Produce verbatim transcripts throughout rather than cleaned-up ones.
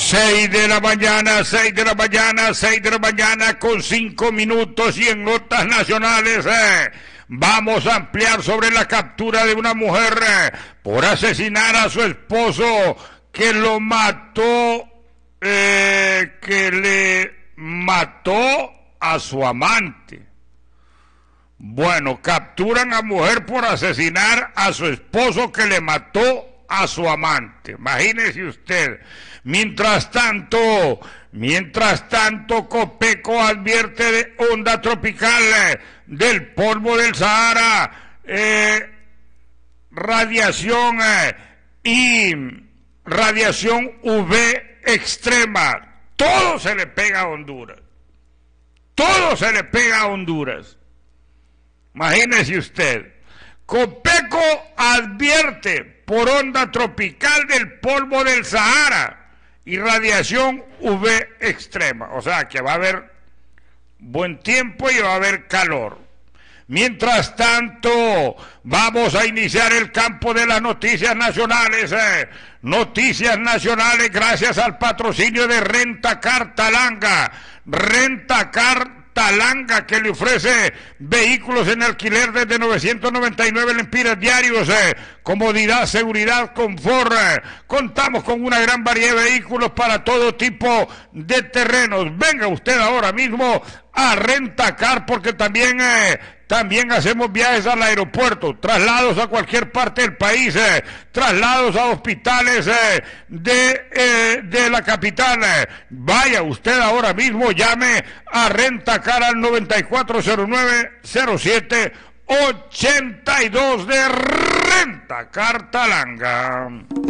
Seis de la mañana, seis de la mañana, seis de la mañana con cinco minutos y en notas nacionales eh, vamos a ampliar sobre la captura de una mujer eh, por asesinar a su esposo que lo mató, eh, que le mató a su amante. Bueno, capturan a mujer por asesinar a su esposo que le mató a su amante. Imagínese usted. Mientras tanto, mientras tanto, Copeco advierte de onda tropical eh, del polvo del Sahara, eh, radiación eh, y radiación U V extrema. Todo se le pega a Honduras. Todo se le pega a Honduras. Imagínese usted. Copeco advierte por onda tropical del polvo del Sahara y radiación U V extrema. O sea que va a haber buen tiempo y va a haber calor. Mientras tanto, vamos a iniciar el campo de las noticias nacionales. Eh. Noticias nacionales gracias al patrocinio de Rentacar Talanga. Rentacar Talanga, que le ofrece vehículos en alquiler desde novecientos noventa y nueve lempiras diarios, eh, comodidad, seguridad, confort. Eh. Contamos con una gran variedad de vehículos para todo tipo de terrenos. Venga usted ahora mismo a Rentacar, porque también eh, también hacemos viajes al aeropuerto, traslados a cualquier parte del país, eh, traslados a hospitales eh, de, eh, de la capital. Eh. Vaya usted ahora mismo, llame a Rentacar al noventa y cuatro cero nueve cero siete ochenta y dos de Rentacar Talanga.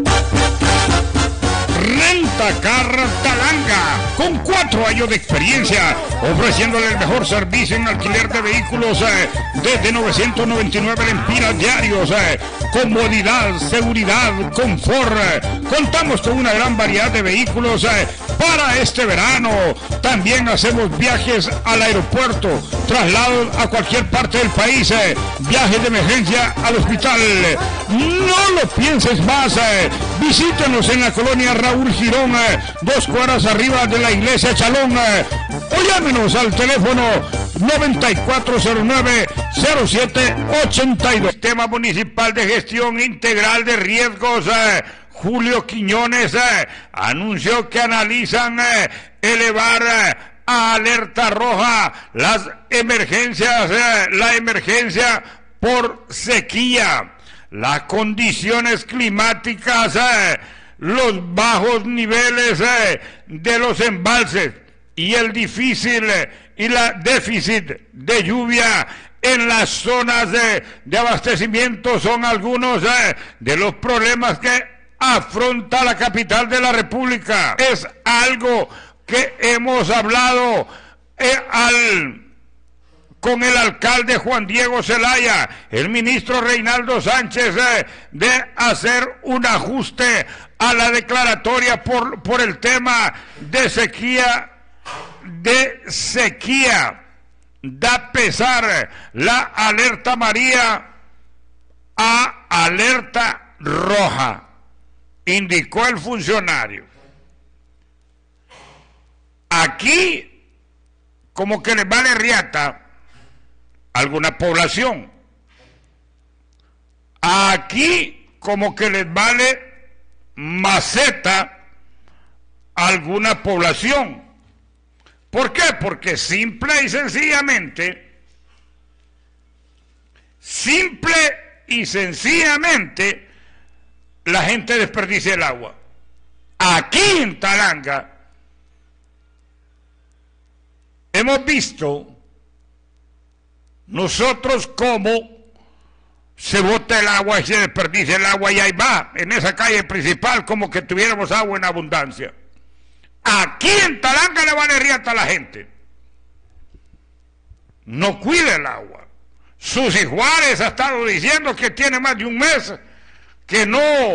Rentacar Talanga, con cuatro años de experiencia, ofreciéndole el mejor servicio en alquiler de vehículos eh, desde novecientos noventa y nueve lempiras diarios, eh, comodidad, seguridad, confort. Eh. Contamos con una gran variedad de vehículos eh, para este verano. También hacemos viajes al aeropuerto, traslados a cualquier parte del país, eh, viajes de emergencia al hospital. No lo pienses más, eh. Visítenos en la colonia Raúl Girón, eh, dos cuadras arriba de la iglesia Chalón, eh, o llámenos al teléfono noventa y cuatro cero nueve cero siete ochenta y dos. Sistema Municipal de Gestión Integral de Riesgos, eh, Julio Quiñones, eh, anunció que analizan eh, elevar eh, a alerta roja las emergencias, eh, la emergencia por sequía, las condiciones climáticas, eh, los bajos niveles eh, de los embalses y el difícil eh, y la déficit de lluvia en las zonas de, de abastecimiento son algunos eh, de los problemas que afronta la capital de la República. Es algo que hemos hablado eh, al con el alcalde Juan Diego Zelaya, el ministro Reinaldo Sánchez, eh, de hacer un ajuste a la declaratoria por, por el tema de sequía, de sequía. Da pesar la alerta María a alerta roja, indicó el funcionario. Aquí, como que les vale riata alguna población. Aquí como que les vale maceta alguna población. ¿Por qué? Porque simple y sencillamente, simple y sencillamente, la gente desperdicia el agua. Aquí en Talanga hemos visto nosotros cómo se bota el agua y se desperdicia el agua y ahí va, en esa calle principal, como que tuviéramos agua en abundancia. Aquí en Talanga le vale riata a la gente. No cuida el agua. Susi Juárez ha estado diciendo que tiene más de un mes que no